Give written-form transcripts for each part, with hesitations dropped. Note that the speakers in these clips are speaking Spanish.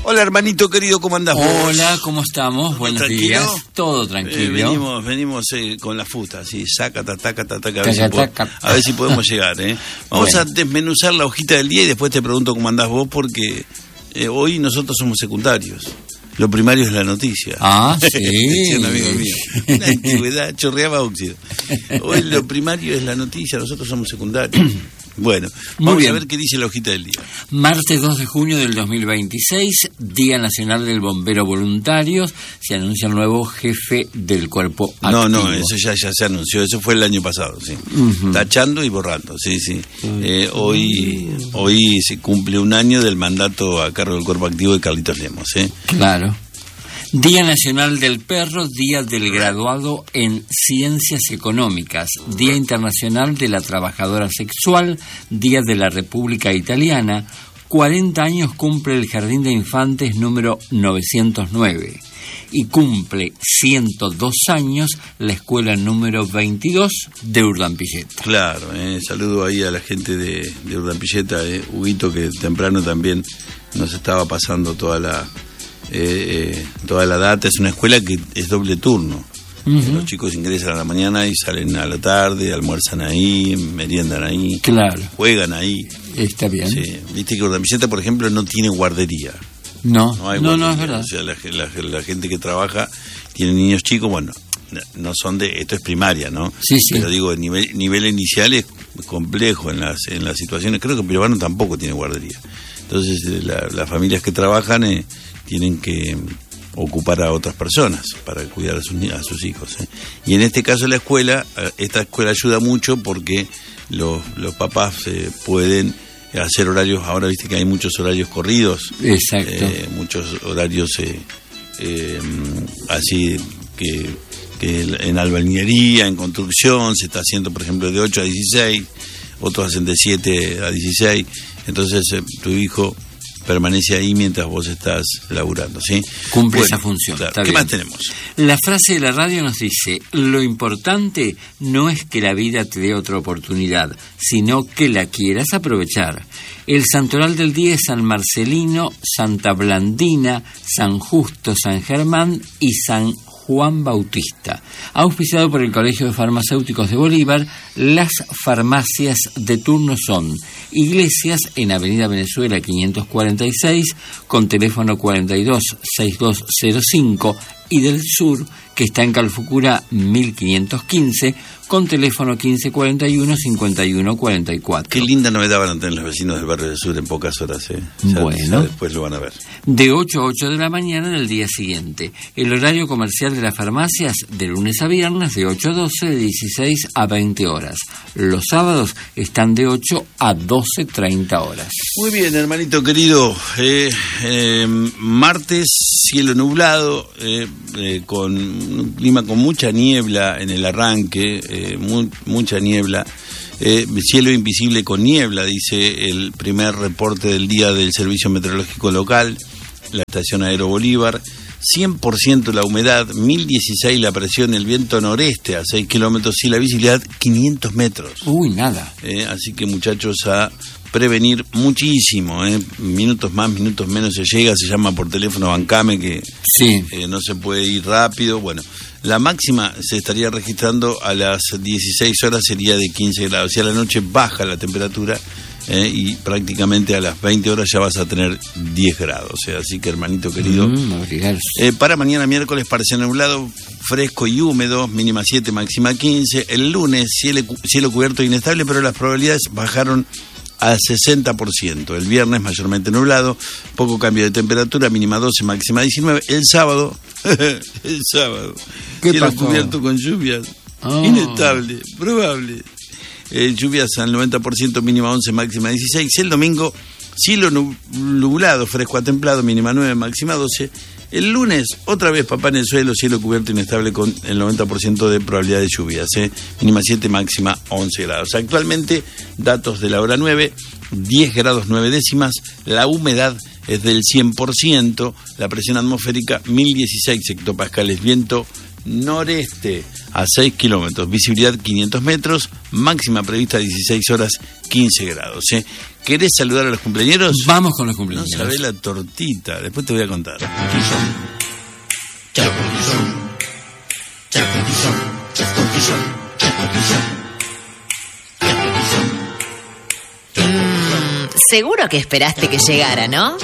Hola, hermanito querido, ¿cómo andás vos? Hola, ¿cómo estamos? Buenos días. Todo tranquilo. Venimos con la futa, así, a ver si podemos llegar, ¿eh? Vamos a desmenuzar la hojita del día y después te pregunto cómo andás vos, porque hoy nosotros somos secundarios. Lo primario es la noticia. Ah, sí. Es un amigo mío. Una antigüedad, chorreaba óxido. Hoy lo primario es la noticia, nosotros somos secundarios. Bueno, vamos a ver qué dice la hojita del día. Martes 2 de junio del 2026, Día Nacional del Bombero Voluntario. Se anuncia el nuevo jefe del cuerpo activo. No, eso ya se anunció. Eso fue el año pasado, sí. Tachando y borrando, sí. Hoy se cumple un año del mandato a cargo del cuerpo activo de Carlitos Lemos, ¿eh? Claro. Día Nacional del Perro, Día del Graduado en Ciencias Económicas, Día Internacional de la Trabajadora Sexual, Día de la República Italiana. 40 años cumple el Jardín de Infantes número 909 y cumple 102 años la escuela número 22 de Urdampilleta. Claro, saludo ahí a la gente de Urdampilleta, Huguito, que temprano también nos estaba pasando toda la data. Es una escuela que es doble turno. Los chicos ingresan a la mañana y salen a la tarde, almuerzan ahí, meriendan ahí, claro, juegan ahí. Está bien. Sí. Viste que Urdampilleta, por ejemplo, no tiene guardería. No hay guardería. No, es verdad. O sea, la gente que trabaja tiene niños chicos, bueno, no son esto es primaria, ¿no? Sí. Pero digo, nivel inicial es complejo en las situaciones. Creo que Pirovano tampoco tiene guardería. Entonces, las familias que trabajan tienen que ocupar a otras personas para cuidar a sus hijos, ¿eh? Y en este caso esta escuela ayuda mucho porque los papás pueden hacer horarios. Ahora viste que hay muchos horarios corridos. Exacto. Muchos horarios así que en albañilería, en construcción se está haciendo, por ejemplo, de 8 a 16, otros hacen de 7 a 16. Entonces tu hijo permanece ahí mientras vos estás laburando, ¿sí? Cumple esa función. Claro. ¿Qué más tenemos? La frase de la radio nos dice: lo importante no es que la vida te dé otra oportunidad, sino que la quieras aprovechar. El santoral del día es San Marcelino, Santa Blandina, San Justo, San Germán y San Juan Bautista. Auspiciado por el Colegio de Farmacéuticos de Bolívar. Las farmacias de turno son Iglesias en Avenida Venezuela 546 con teléfono 426205 y del Sur, que está en Calfucura 1515 con teléfono 1541-5144. Qué linda novedad van a tener los vecinos del barrio del Sur en pocas horas, ¿eh? Ya después lo van a ver. De 8 a 8 de la mañana del día siguiente. El horario comercial de las farmacias de lunes a viernes de 8 a 12, de 16 a 20 horas. Los sábados están de 8 a 12:30 horas. Muy bien, hermanito querido. Martes, cielo nublado, con un clima con mucha niebla en el arranque, mucha niebla, cielo invisible con niebla, dice el primer reporte del día del Servicio Meteorológico Local, la estación Aero Bolívar. 100% la humedad, 1016 la presión, el viento noreste a 6 kilómetros y la visibilidad 500 metros. Uy, nada. Así que, muchachos, a prevenir muchísimo, minutos más, minutos menos se llega, se llama por teléfono Bancame, que sí. No se puede ir rápido. Bueno, la máxima se estaría registrando a las 16 horas, sería de 15 grados, y a la noche baja la temperatura, y prácticamente a las 20 horas ya vas a tener 10 grados, así que, hermanito querido, para mañana miércoles parece nublado, fresco y húmedo, mínima 7, máxima 15. El lunes cielo cubierto e inestable, pero las probabilidades bajaron al 60%. El viernes mayormente nublado, poco cambio de temperatura, mínima 12, máxima 19. El sábado cielo cubierto con lluvias, inestable, probable. Lluvias al 90%, mínima 11, máxima 16. El domingo, cielo nublado, fresco a templado, mínima 9, máxima 12. El lunes, otra vez papá en el suelo, cielo cubierto inestable con el 90% de probabilidad de lluvias, mínima 7, máxima 11 grados. Actualmente, datos de la hora 9, 10 grados 9 décimas, la humedad es del 100%, la presión atmosférica 1016 hectopascales, viento noreste. a 6 kilómetros, visibilidad 500 metros, máxima prevista 16 horas 15 grados. ¿Querés saludar a los cumpleañeros? Vamos con los cumpleaños. No sabés la tortita, después te voy a contar. Seguro que esperaste que llegara, ¿no?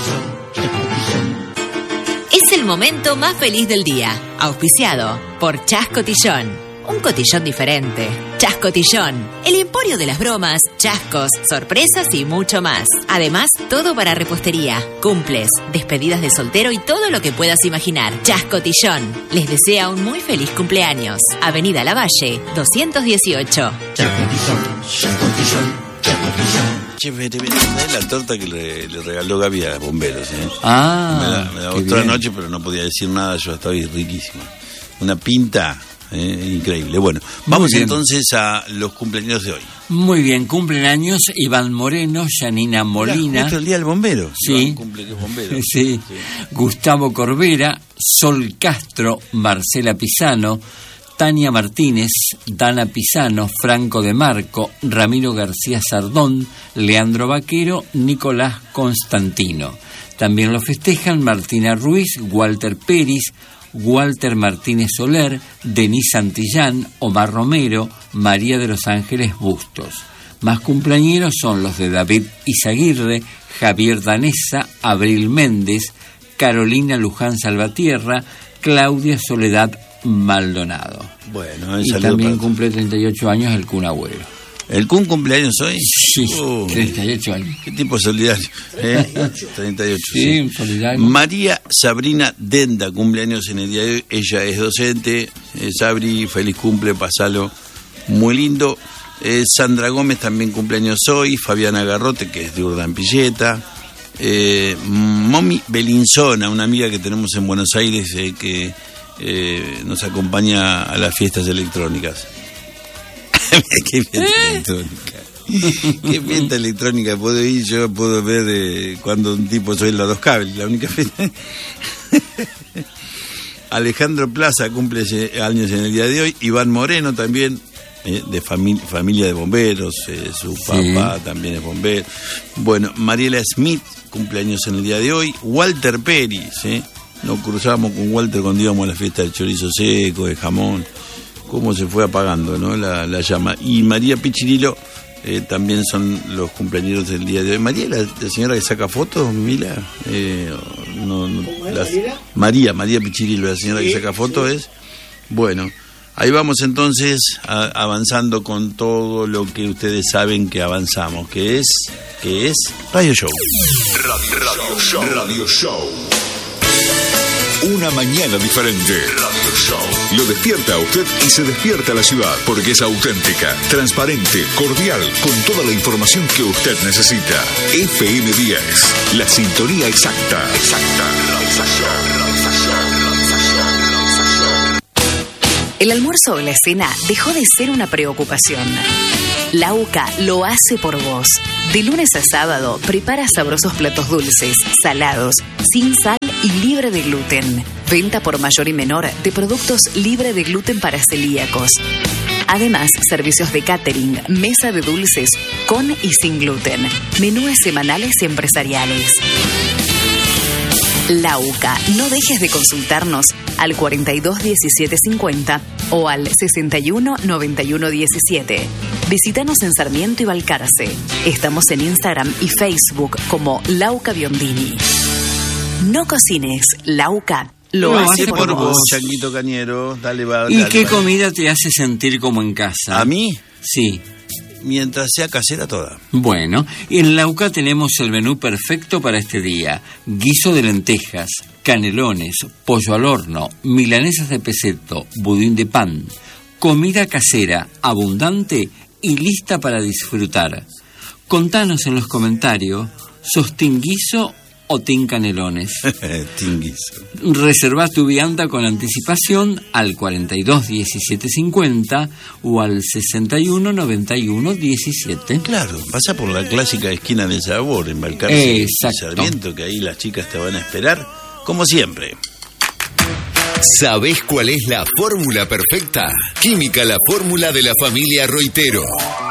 Es el momento más feliz del día, auspiciado por Chas Cotillón. Un cotillón diferente. Chas Cotillón, el emporio de las bromas, chascos, sorpresas y mucho más. Además, todo para repostería, cumples, despedidas de soltero y todo lo que puedas imaginar. Chas Cotillón les desea un muy feliz cumpleaños. Avenida Lavalle, 218. Chas Cotillón, Chas Cotillón. Che, la torta que le regaló Gaby a bomberos. Me da otra noche, pero no podía decir nada, yo estaba riquísima. Una pinta increíble. Bueno, vamos entonces a los cumpleaños de hoy. Muy bien, cumpleaños Iván Moreno, Yanina Molina. Justo el día del bombero. Sí. Iván cumple que es bombero. Sí. Gustavo Corbera, Sol Castro, Marcela Pisano, Tania Martínez, Dana Pisano, Franco de Marco, Ramiro García Sardón, Leandro Vaquero, Nicolás Constantino. También lo festejan Martina Ruiz, Walter Pérez, Walter Martínez Soler, Denis Santillán, Omar Romero, María de los Ángeles Bustos. Más cumpleañeros son los de David Izaguirre, Javier Danesa, Abril Méndez, Carolina Luján Salvatierra, Claudia Soledad Maldonado. Bueno, y también cumple 38 años el Kun Agüero. ¿El Kun cumpleaños hoy? Sí, 38 años. ¿Qué tipo solidario? 38. Sí, un solidario. María Sabrina Denda, cumpleaños en el día de hoy. Ella es docente. Sabri, feliz cumple, pasalo muy lindo. Sandra Gómez también cumpleaños hoy. Fabiana Garrote, que es de Urdampilleta. Momi Belinzona, una amiga que tenemos en Buenos Aires, que nos acompaña a las fiestas electrónicas. ¿Qué fiesta electrónica? ¿Qué fiesta electrónica puedo ir? Yo puedo ver cuando un tipo suena los cables, la única fiesta. Alejandro Plaza cumple años en el día de hoy. Iván Moreno también, de familia de bomberos, su papá también es bombero. Bueno, Mariela Smith cumple años en el día de hoy. Walter Pérez, nos cruzábamos con Walter cuando íbamos a la fiesta del chorizo seco, de jamón. Cómo se fue apagando, ¿no? La llama. Y María Pichirilo también son los cumpleaños del día de hoy. María, la señora que saca fotos, Mila. María Pichirilo, la señora que saca fotos es. Bueno, ahí vamos entonces avanzando con todo lo que ustedes saben que avanzamos, que es Radio Show. Radio Show. Una mañana diferente. Radio Show. Lo despierta a usted y se despierta la ciudad, porque es auténtica, transparente, cordial, con toda la información que usted necesita. FM 10, la sintonía exacta. El almuerzo o la cena dejó de ser una preocupación. La UCA lo hace por vos. De lunes a sábado, prepara sabrosos platos dulces, salados, sin sal y libre de gluten. Venta por mayor y menor de productos libre de gluten para celíacos. Además, servicios de catering, mesa de dulces con y sin gluten, menúes semanales y empresariales. La UCA. No dejes de consultarnos al 42 17 50 o al 61 91 17. Visítanos en Sarmiento y Balcarce. Estamos en Instagram y Facebook como Lauca Biondini. No cocines, Lauca lo hace por vos. Changuito Cañero, dale, va. ¿Y qué comida te hace sentir como en casa? ¿A mí? Sí. Mientras sea casera toda. Bueno, en Lauca tenemos el menú perfecto para este día. Guiso de lentejas, canelones, pollo al horno, milanesas de peseto, budín de pan. Comida casera, abundante y lista para disfrutar. Contanos en los comentarios, ¿sos team guiso o team canelones? Team guiso. Reserva tu vianda con anticipación al 42 17 50 o al 61 91 17. Claro, pasa por la clásica esquina del sabor en Balcarce y Exacto. Sarmiento, que ahí las chicas te van a esperar, como siempre. ¿Sabés cuál es la fórmula perfecta? Química La Fórmula de la familia Roitero.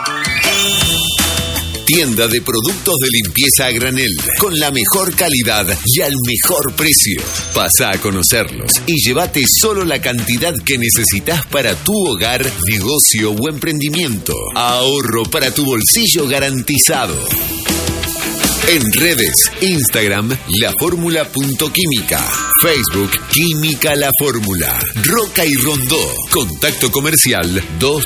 Tienda de productos de limpieza a granel, con la mejor calidad y al mejor precio. Pasa a conocerlos y llévate solo la cantidad que necesitas para tu hogar, negocio o emprendimiento. Ahorro para tu bolsillo garantizado. En redes, Instagram, laformula.química, Facebook, Química La Fórmula, Roca y Rondó. Contacto comercial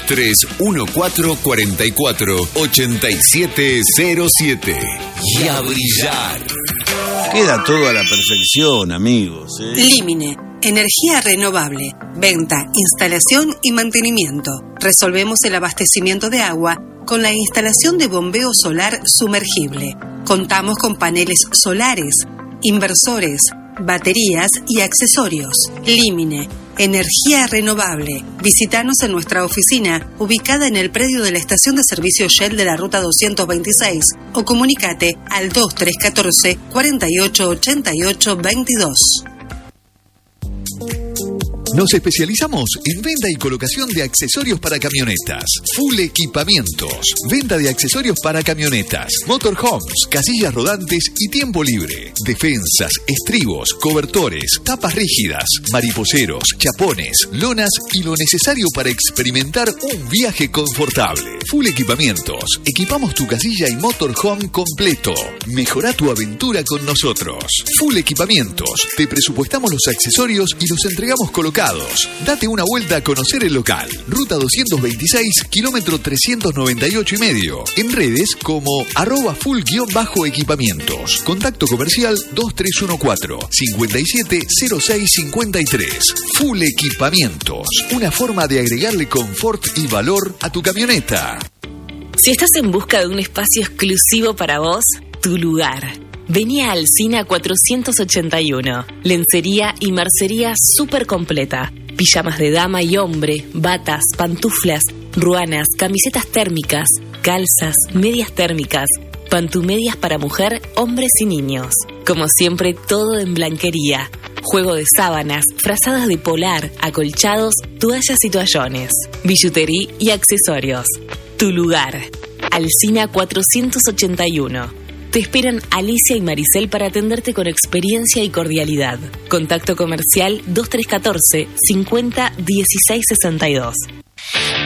2314448707. Y a brillar. Queda todo a la perfección, amigos. Límine, energía renovable, venta, instalación y mantenimiento. Resolvemos el abastecimiento de agua con la instalación de bombeo solar sumergible. Contamos con paneles solares, inversores, baterías y accesorios. Límine, energía renovable. Visítanos en nuestra oficina, ubicada en el predio de la estación de servicio Shell de la ruta 226, o comunícate al 2314 4888 22. Nos especializamos en venta y colocación de accesorios para camionetas. Full Equipamientos. Venta de accesorios para camionetas, motorhomes, casillas rodantes y tiempo libre. Defensas, estribos, cobertores, tapas rígidas, mariposeros, chapones, lonas y lo necesario para experimentar un viaje confortable. Full Equipamientos. Equipamos tu casilla y motorhome completo. Mejora tu aventura con nosotros. Full Equipamientos. Te presupuestamos los accesorios y los entregamos colocados. Date una vuelta a conocer el local. Ruta 226, kilómetro 398,5. En redes como @full_equipamientos. Contacto comercial 2314-570653. Full Equipamientos. Una forma de agregarle confort y valor a tu camioneta. Si estás en busca de un espacio exclusivo para vos, tu lugar. Vení a Alsina 481. Lencería y mercería súper completa. Pijamas de dama y hombre, batas, pantuflas, ruanas, camisetas térmicas, calzas, medias térmicas, pantumedias para mujer, hombres y niños. Como siempre, todo en blanquería. Juego de sábanas, frazadas de polar, acolchados, toallas y toallones, billutería y accesorios. Tu lugar. Alsina 481. Te esperan Alicia y Maricel para atenderte con experiencia y cordialidad. Contacto comercial 2314 50 16 62.